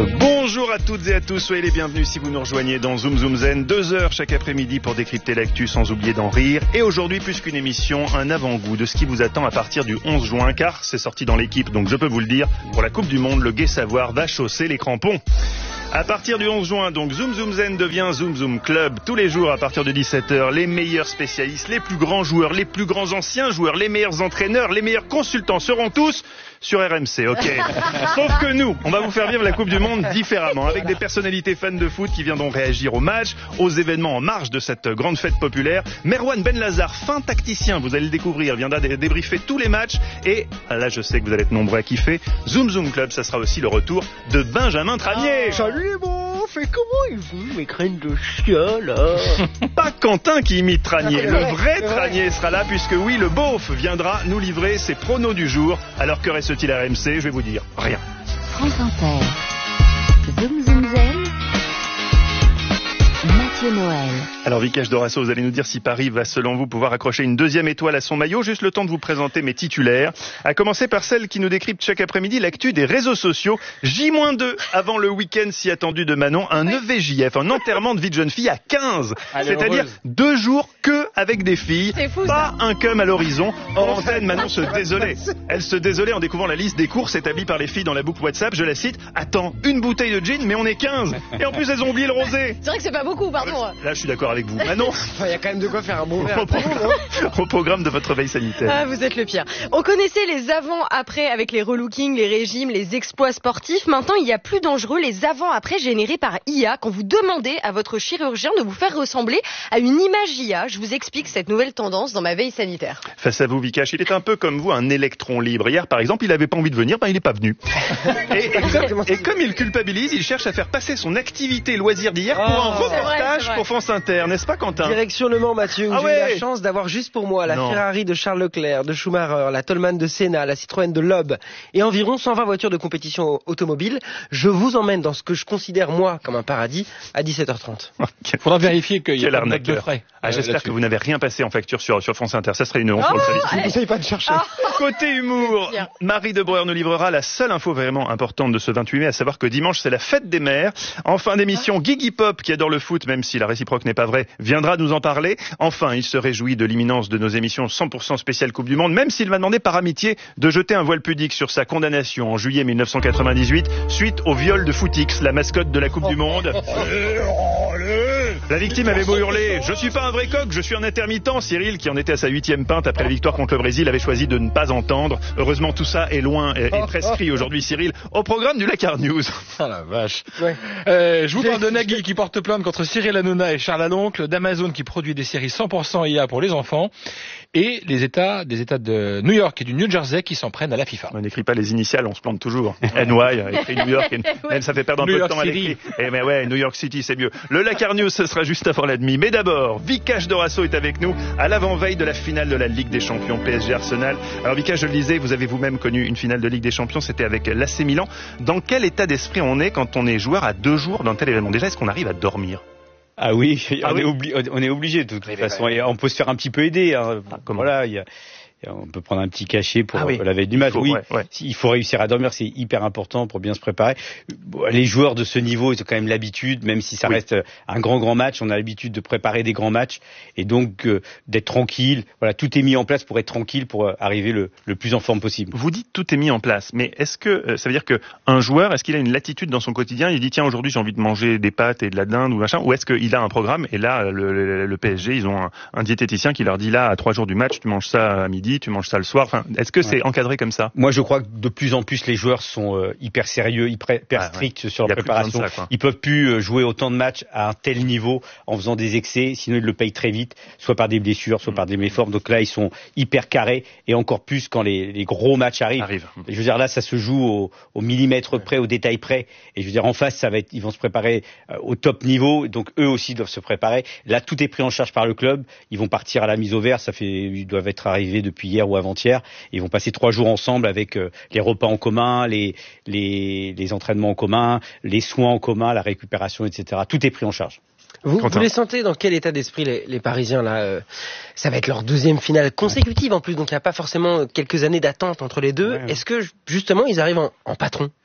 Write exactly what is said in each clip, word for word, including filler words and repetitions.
Bonjour à toutes et à tous, soyez les bienvenus si vous nous rejoignez dans Zoom Zoom Zen, deux heures chaque après-midi pour décrypter l'actu sans oublier d'en rire. Et aujourd'hui, plus qu'une émission, un avant-goût de ce qui vous attend à partir du onze juin, car c'est sorti dans l'équipe, donc je peux vous le dire, pour la Coupe du Monde, le gai savoir va chausser les crampons. À partir du onze juin, donc Zoom Zoom Zen devient Zoom Zoom Club. Tous les jours à partir de dix-sept heures, les meilleurs spécialistes, les plus grands joueurs, les plus grands anciens joueurs, les meilleurs entraîneurs, les meilleurs consultants seront tous sur R M C, ok. Sauf que nous, on va vous faire vivre la Coupe du Monde différemment, avec des personnalités fans de foot qui viendront réagir aux matchs, aux événements en marge de cette grande fête populaire. Merwan Benlazar, fin tacticien, vous allez le découvrir, viendra dé- débriefer tous les matchs. Et là, je sais que vous allez être nombreux à kiffer. Zoom Zoom Club, ça sera aussi le retour de Benjamin Tranier. Ah, salut bon, fait comment ils vont mes graines de chien là? Pas Quentin qui imite Tranier, Ah, le vrai, vrai vrai. Tranier sera là, puisque oui, le beauf viendra nous livrer ses pronos du jour. Alors que reste-t-il à R M C? Je vais vous dire rien. France Inter. Zoom Zoom Zen. Mathieu Noël. Alors Vikash Dorasso, vous allez nous dire si Paris va selon vous pouvoir accrocher une deuxième étoile à son maillot. Juste le temps de vous présenter mes titulaires. À commencer par celle qui nous décrypte chaque après-midi l'actu des réseaux sociaux. J deux avant le week-end si attendu de Manon. Un E V J F, un enterrement de vie de jeune fille à quinze. Elle est C'est-à-dire heureuse. deux jours que avec des filles. C'est fou, Pas ça. un cum à l'horizon. En antenne, Manon se désolait. Elle se désolait en découvrant la liste des courses établie par les filles dans la boucle WhatsApp. Je la cite. Attends, une bouteille de gin, mais on est quinze. Et en plus, elles ont oublié le rosé. C'est vrai que c'est pas beaucoup, pardon. Là, je suis d'accord avec vous. Manon, Il y a quand même de quoi faire un bon verre. au programme, au programme de votre veille sanitaire. Ah, vous êtes le pire. On connaissait les avant-après avec les relookings, les régimes, les exploits sportifs. Maintenant, il y a plus dangereux, les avant-après générés par I A. Quand vous demandez à votre chirurgien de vous faire ressembler à une image I A, je vous explique cette nouvelle tendance dans ma veille sanitaire. Face à vous, Vikash, il est un peu comme vous, un électron libre. Hier, par exemple, il avait pas envie de venir, ben il n'est pas venu. Et, et comme, et comme il culpabilise, il cherche à faire passer son activité loisir d'hier pour un Oh, c'est vrai, reportage c'est vrai. pour France Inter, n'est-ce pas, Quentin? Direction Le Mans, Mathieu, où Ah j'ai eu ouais. la chance d'avoir juste pour moi la Non. Ferrari de Charles Leclerc, de Schumacher, la Toleman de Senna, la Citroën de Loeb et environ cent vingt voitures de compétition automobile. Je vous emmène dans ce que je considère, moi, comme un paradis à dix-sept heures trente. Faudra vérifier qu'il y a Quel pas de note de arnaqueur. frais. Ah, euh, j'espère là-dessus. que vous n'avez rien passé en facture sur, sur France Inter. Ça serait une honte pour le service. Je vous conseille pas de chercher. Côté humour, Bien. Marie de Breuer nous livrera la seule info vraiment importante de ce vingt-huit mai, à savoir que dimanche c'est la fête des mères. En fin d'émission, Guigui Pop, qui adore le foot, même si la réciproque n'est pas vraie, viendra nous en parler. Enfin, il se réjouit de l'imminence de nos émissions cent pour cent spéciales Coupe du Monde, même s'il m'a demandé par amitié de jeter un voile pudique sur sa condamnation en juillet mille neuf cent quatre-vingt-dix-huit, suite au viol de Footix, la mascotte de la Coupe du Monde. La victime avait beau hurler « Je suis pas un vrai coq, je suis un intermittent », Cyril, qui en était à sa huitième pinte après la victoire contre le Brésil, avait choisi de ne pas entendre. Heureusement, tout ça est loin et, et prescrit aujourd'hui, Cyril, au programme du Lakar News. Ah la vache. Ouais. Euh, je vous parle de Nagui qui porte plainte contre Cyril Hanouna et Charles Aloncle, d'Amazon qui produit des séries cent pour cent I A pour les enfants, et les États, des États de New York et du New Jersey qui s'en prennent à la FIFA. On n'écrit pas les initiales, on se plante toujours. N Y, écrit New York, et même ça fait perdre un New peu de York temps à City. l'écrit. Eh mais ouais, New York City, c'est mieux. Le Lakar News, ce sera juste avant la demi. Mais d'abord, Vikash Dorasso est avec nous à l'avant-veille de la finale de la Ligue des Champions P S G Arsenal. Alors Vikash, je le disais, vous avez vous-même connu une finale de Ligue des Champions, c'était avec l'A C Milan. Dans quel état d'esprit on est quand on est joueur à deux jours d'un tel événement? Déjà, est-ce qu'on arrive à dormir? Ah oui, Ah on, oui est obli- on est obligé de toute Oui, façon. oui. Et on peut se faire un petit peu aider. Hein. Ah, comment? Voilà, il y a, il y a- on peut prendre un petit cachet pour Ah oui. la veille du match. Il faut, oui, ouais, ouais. il faut réussir à dormir, c'est hyper important pour bien se préparer. Bon, les joueurs de ce niveau, ils ont quand même l'habitude, même si ça Oui. reste un grand grand match, on a l'habitude de préparer des grands matchs et donc euh, d'être tranquille. Voilà, tout est mis en place pour être tranquille, pour euh, arriver le, le plus en forme possible. Vous dites tout est mis en place, mais est-ce que euh, ça veut dire que un joueur, est-ce qu'il a une latitude dans son quotidien? Il dit tiens, aujourd'hui j'ai envie de manger des pâtes et de la dinde ou machin, ou est-ce qu'il a un programme et là le, le, le P S G ils ont un, un diététicien qui leur dit là à trois jours du match tu manges ça à midi, tu manges ça le soir. Enfin, est-ce que c'est Ouais. encadré comme ça? Moi, je crois que de plus en plus, les joueurs sont euh, hyper sérieux, hyper, hyper Ah, ouais. stricts sur Il y leur a plus besoin de préparation. ça, quoi. Ils peuvent plus euh, jouer autant de matchs à un tel niveau en faisant des excès, sinon ils le payent très vite, soit par des blessures, soit par des méformes. Donc là, ils sont hyper carrés et encore plus quand les, les gros matchs arrivent. Arrive. Et je veux dire, là, ça se joue au, au millimètre près, au détail près. Et je veux dire, en face, ça va être, ils vont se préparer euh, au top niveau. Donc eux aussi doivent se préparer. Là, tout est pris en charge par le club. Ils vont partir à la mise au vert. Ça fait, ils doivent être arrivés depuis hier ou avant-hier. Ils vont passer trois jours ensemble avec euh, les repas en commun, les, les, les entraînements en commun, les soins en commun, la récupération, et cetera. Tout est pris en charge. Vous, Quentin. vous les sentez dans quel état d'esprit les, les Parisiens là euh, ça va être leur deuxième finale consécutive en plus, donc il n'y a pas forcément quelques années d'attente entre les deux. Ouais, ouais. Est-ce que justement ils arrivent en, en patron?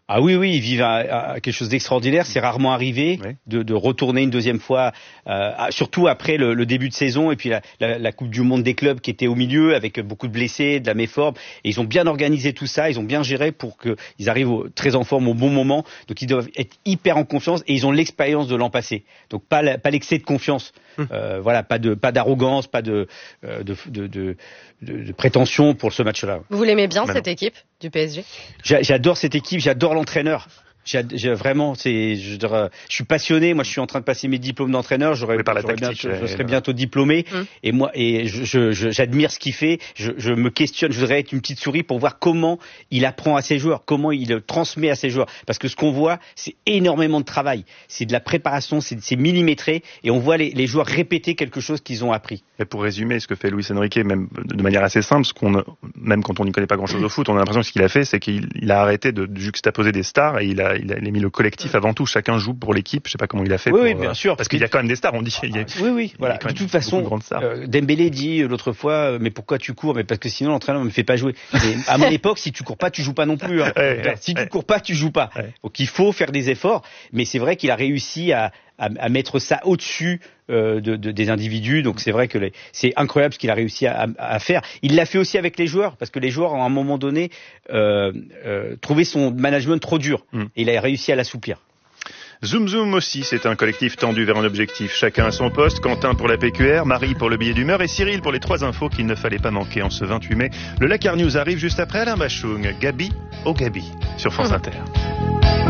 Ah oui, oui, ils vivent à, à quelque chose d'extraordinaire. C'est rarement arrivé oui. de, de retourner une deuxième fois, euh, surtout après le, le début de saison et puis la, la, la Coupe du Monde des clubs qui était au milieu avec beaucoup de blessés, de la méforme. Et ils ont bien organisé tout ça, ils ont bien géré pour qu'ils arrivent au, très en forme au bon moment. Donc ils doivent être hyper en confiance et ils ont l'expérience de l'an passé. Donc pas, la, pas l'excès de confiance. Hum. Euh, voilà, pas de pas d'arrogance, pas de euh, de, de, de, de, de prétention pour ce match-là. Vous l'aimez bien, bah cette équipe du P S G? J'a, J'adore cette équipe, j'adore l'entraîneur. J'ai, j'ai vraiment, c'est, je, je, je suis passionné. Moi, je suis en train de passer mes diplômes d'entraîneur. J'aurais, par la j'aurais tactique, bien, je, je serai euh, bientôt diplômé. Hum. Et moi, et je, je, je, j'admire ce qu'il fait. Je, je me questionne. Je voudrais être une petite souris pour voir comment il apprend à ses joueurs, comment il le transmet à ses joueurs. Parce que ce qu'on voit, c'est énormément de travail. C'est de la préparation, c'est, c'est millimétré, et on voit les, les joueurs répéter quelque chose qu'ils ont appris. Et pour résumer, ce que fait Luis Enrique, même de manière assez simple, ce qu'on, même quand on n'y connaît pas grand-chose au foot, on a l'impression que ce qu'il a fait, c'est qu'il il a arrêté de juxtaposer des stars et il a, il a, il a mis le collectif avant tout. Chacun joue pour l'équipe. Je sais pas comment il a fait. Oui, pour, oui, bien sûr. Parce qu'il y a quand même des stars. On dit. Il y a, oui, oui. Voilà. De toute façon, euh, Dembélé dit l'autre fois, mais pourquoi tu cours? Mais parce que sinon l'entraîneur me fait pas jouer. Mais à mon époque, si tu cours pas, tu joues pas non plus. Hein. Ouais, ouais, si ouais. tu cours pas, tu joues pas. Ouais. Donc il faut faire des efforts. Mais c'est vrai qu'il a réussi à À, à mettre ça au-dessus euh, de, de, des individus. Donc c'est vrai que les, c'est incroyable ce qu'il a réussi à, à, à faire. Il l'a fait aussi avec les joueurs, parce que les joueurs, à un moment donné, euh, euh, trouvaient son management trop dur. Mm. Et il a réussi à l'assouplir. Zoom Zoom aussi, c'est un collectif tendu vers un objectif. Chacun à son poste, Quentin pour la P Q R, Marie pour le billet d'humeur et Cyril pour les trois infos qu'il ne fallait pas manquer en ce vingt-huit mai. Le Lakar News arrive juste après Alain Bachung. Gabi au Gabi sur France Inter.